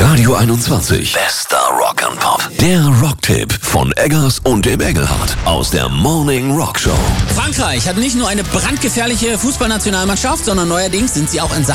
Radio 21. Bester Rock and Pop. Der Rocktipp von Eggers und dem Engelhardt aus der Morning Rock Show. Frankreich hat nicht nur eine brandgefährliche Fußballnationalmannschaft, sondern neuerdings sind sie auch in Sachen